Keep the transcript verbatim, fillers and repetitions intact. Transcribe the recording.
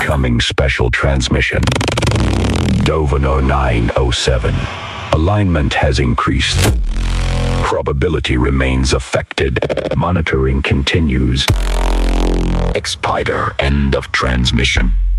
Incoming special transmission. Dovino nine oh seven. Alignment has increased. Probability remains affected. Monitoring continues. Expider, end of transmission.